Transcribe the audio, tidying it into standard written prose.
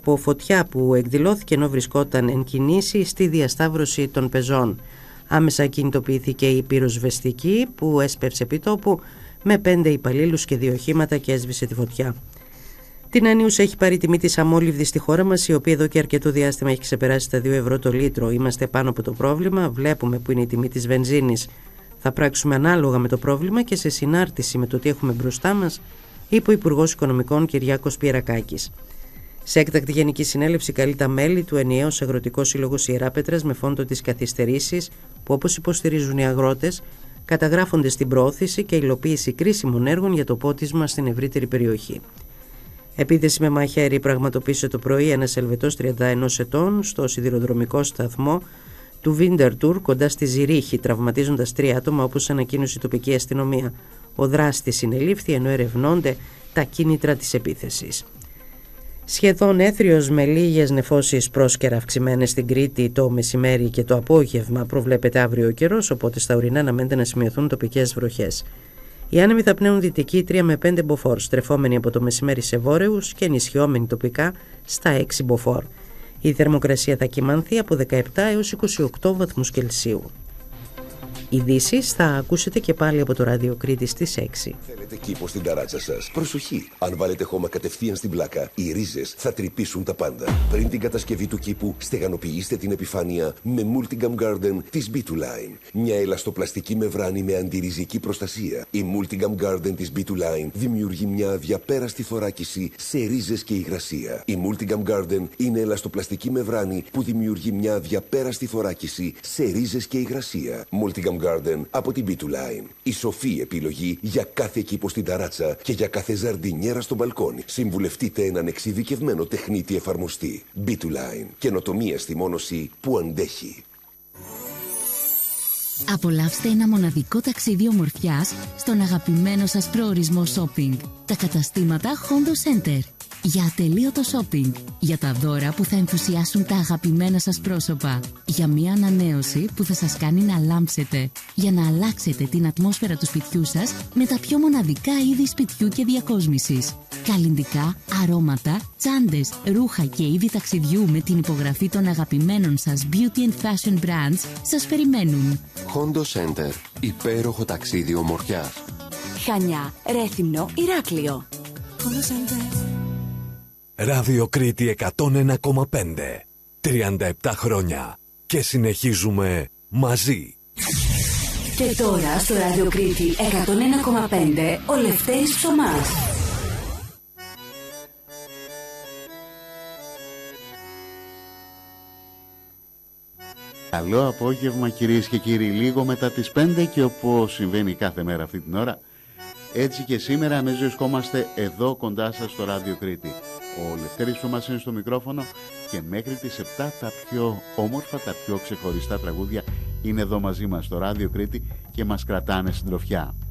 από φωτιά που εκδηλώθηκε ενώ βρισκόταν εν κινήσει στη διασταύρωση των πεζών. Άμεσα κινητοποιήθηκε η πυροσβεστική που έσπευσε επί τόπου με 5 υπαλλήλους και 2 οχήματα και έσβησε τη φωτιά. Την Ανίους έχει πάρει τιμή της αμόλυβδης στη χώρα μας, η οποία εδώ και αρκετό διάστημα έχει ξεπεράσει τα 2 ευρώ το λίτρο. Είμαστε πάνω από το πρόβλημα, βλέπουμε που είναι η τιμή της βενζίνης. Θα πράξουμε ανάλογα με το πρόβλημα και σε συνάρτηση με το τι έχουμε μπροστά μας, είπε ο Υπουργός Οικονομικών Κυριάκος Πιερακάκης. Σε έκτακτη Γενική Συνέλευση καλεί τα μέλη του Ενιαίος Αγροτικός Σύλλογος Ιεράπετρας με φόντο τις καθυστερήσεις που, όπως υποστηρίζουν οι αγρότες, καταγράφονται στην προώθηση και υλοποίηση κρίσιμων έργων για το πότισμα στην ευρύτερη περιοχή. Επίθεση με μαχαίρι πραγματοποίησε το πρωί ένας Ελβετός 31 ετών στο σιδηροδρομικό σταθμό του Βίντερτουρ κοντά στη Ζηρίχη, τραυματίζοντας 3 άτομα, όπως ανακοίνωσε η τοπική αστυνομία. Ο δράστης συνελήφθη ενώ ερευνώνται τα κίνητρα της επίθεσης. Σχεδόν έθριος με λίγες νεφώσεις πρόσκαιρα αυξημένες στην Κρήτη το μεσημέρι και το απόγευμα προβλέπεται αύριο ο καιρός, οπότε στα ορεινά αναμένεται να σημειωθούν τοπικές βροχές. Οι άνεμοι θα πνέουν δυτική 3 με 5 μποφόρ, στρεφόμενοι από το μεσημέρι σε βόρειους και ενισχυόμενοι τοπικά στα 6 μποφόρ. Η θερμοκρασία θα κυμανθεί από 17 έως 28 βαθμούς Κελσίου. Ειδήσεις θα ακούσετε και πάλι από το Ράδιο Κρήτη στις 6. Θέλετε κήπο στην ταράτσα σας? Προσοχή! Αν βάλετε χώμα κατευθείαν στην πλάκα, οι ρίζες θα τρυπήσουν τα πάντα. Πριν την κατασκευή του κήπου, στεγανοποιήστε την επιφάνεια με Multigam Garden της B2Line. Μια ελαστοπλαστική μεμβράνη με αντιριζική προστασία. Η Multigam Garden της B2Line δημιουργεί μια αδιαπέραστη θωράκιση σε ρίζες και υγρασία. Η Multigam Garden είναι ελαστοπλαστική μεμβράνη που δημιουργεί μια αδιαπέραστη θωράκιση σε ρίζες και υγρασία. Multigam Garden από την B2Line. Η σοφή επιλογή για κάθε κήπο στην ταράτσα και για κάθε ζαρντινιέρα στο μπαλκόνι. Συμβουλευτείτε έναν εξειδικευμένο τεχνίτη εφαρμοστή. B2Line. Καινοτομία στη μόνωση που αντέχει. Απολαύστε ένα μοναδικό ταξίδι ομορφιάς στον αγαπημένο σας προορισμό shopping. Τα καταστήματα Hondo Center. Για ατελείωτο shopping. Για τα δώρα που θα ενθουσιάσουν τα αγαπημένα σας πρόσωπα. Για μια ανανέωση που θα σας κάνει να λάμψετε. Για να αλλάξετε την ατμόσφαιρα του σπιτιού σας με τα πιο μοναδικά είδη σπιτιού και διακόσμησης. Καλλυντικά, αρώματα, τσάντες, ρούχα και είδη ταξιδιού με την υπογραφή των αγαπημένων σας beauty and fashion brands σας περιμένουν. Hondo Center. Υπέροχο ταξίδι ομορφιάς. Χανιά, Ρέθυμνο, Ηράκλειο. Hondo Center. Ράδιο Κρήτη 101,5. 37 χρόνια. Και συνεχίζουμε μαζί. Και τώρα στο Ράδιο Κρήτη 101,5 ο Λευτέρης Ψωμάς. Καλό απόγευμα κυρίες και κύριοι, λίγο μετά τις 5 και όπως συμβαίνει κάθε μέρα αυτή την ώρα, έτσι και σήμερα εμείς βρισκόμαστε εδώ κοντά σας στο Ράδιο Κρήτη. Ο Λευτέρης Ψωμάς είναι στο μικρόφωνο και μέχρι τις 7 τα πιο όμορφα, τα πιο ξεχωριστά τραγούδια είναι εδώ μαζί μας στο Ράδιο Κρήτη και μας κρατάνε συντροφιά.